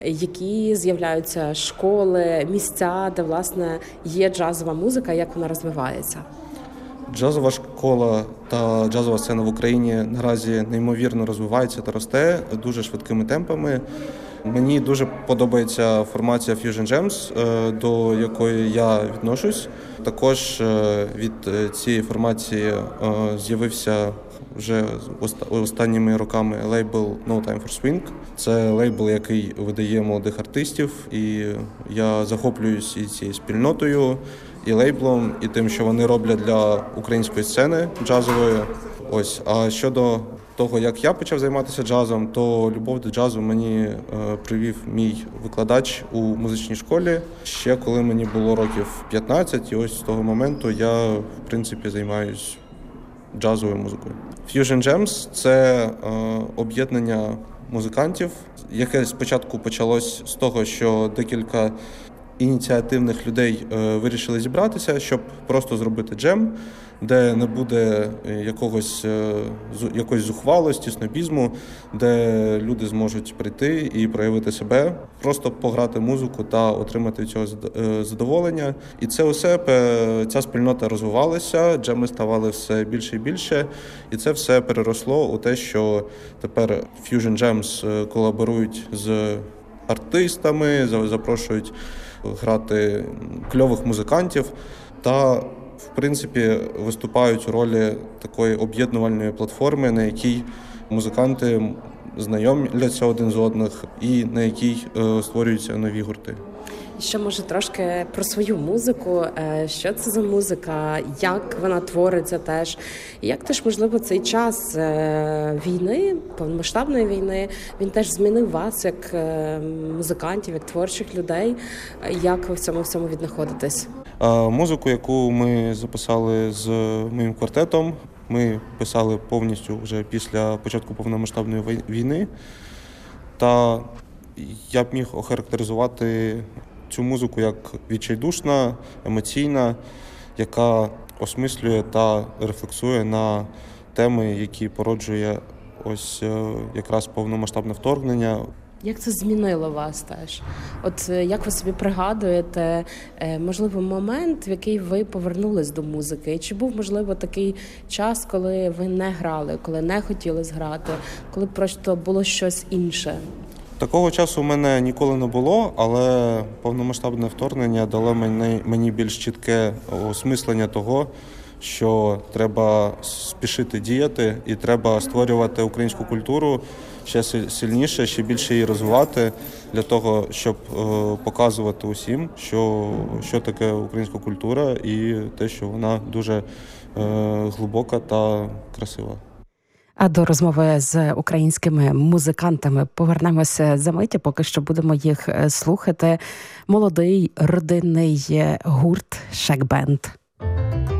Які з'являються школи, місця, де, власне, є джазова музика, як вона розвивається? Джазова школа та джазова сцена в Україні наразі неймовірно розвивається та росте дуже швидкими темпами. Мені дуже подобається формація Fusion Gems, до якої я відношусь. Також від цієї формації з'явився вже останніми роками лейбл No Time for Swing. Це лейбл, який видає молодих артистів, і я захоплююсь і цією спільнотою, і лейблом, і тим, що вони роблять для української сцени джазової. А щодо того, як я почав займатися джазом, то любов до джазу мені привів мій викладач у музичній школі. Ще коли мені було років 15, і ось з того моменту я, в принципі, займаюсь джазовою музикою. Fusion Gems – це об'єднання музикантів, яке спочатку почалось з того, що декілька ініціативних людей вирішили зібратися, щоб просто зробити джем, де не буде якоїсь зухвалості, снобізму, де люди зможуть прийти і проявити себе, просто пограти музику та отримати цього задоволення. І ця спільнота розвивалася, джеми ставали все більше і більше, і це все переросло у те, що тепер Fusion Gems колаборують з артистами, запрошують грати кльових музикантів та, в принципі, виступають у ролі такої об'єднувальної платформи, на якій музиканти знайомляться один з одних і на якій створюються нові гурти. Ще, може, трошки про свою музику. Що це за музика, як вона твориться теж? І як теж, можливо, цей час війни, повномасштабної війни, він теж змінив вас як музикантів, як творчих людей? Як ви в цьому всьому віднаходитесь? Музику, яку ми записали з моїм квартетом, ми писали повністю вже після початку повномасштабної війни. Та я б міг охарактеризувати цю музику як відчайдушна, емоційна, яка осмислює та рефлексує на теми, які породжує ось якраз повномасштабне вторгнення. Як це змінило вас теж? От як ви собі пригадуєте, можливо, момент, в який ви повернулись до музики? І чи був, можливо, такий час, коли ви не грали, коли не хотіли зграти, коли просто було щось інше? Такого часу в мене ніколи не було, але повномасштабне вторгнення дало мені більш чітке осмислення того, що треба спішити діяти і треба створювати українську культуру ще сильніше, ще більше її розвивати для того, щоб показувати усім, що таке українська культура і те, що вона дуже глибока та красива. А до розмови з українськими музикантами повернемося за мить, поки що будемо їх слухати. Молодий родинний гурт «Shack Band».